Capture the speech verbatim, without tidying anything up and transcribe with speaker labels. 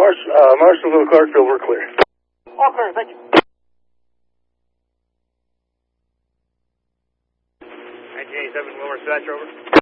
Speaker 1: Marsh, uh, Marshallville, Clarkville, we're clear.
Speaker 2: All clear, thank you.
Speaker 3: nineteen eighty-seven, Wilmer Dispatch, over.